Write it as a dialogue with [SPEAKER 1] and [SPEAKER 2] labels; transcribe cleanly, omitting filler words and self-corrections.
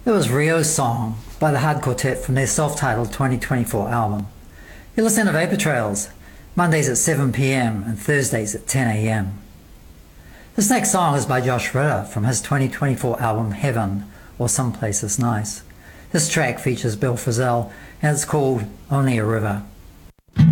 [SPEAKER 1] It was Rio's Song by the Hard Quartet from their self-titled 2024 album. You listen to Vapor Trails, Mondays at 7 p.m. and Thursdays at 10 a.m. This next song is by Josh Ritter from his 2024 album Heaven, or Someplace Is Nice. This track features Bill Frisell and it's called Only a River.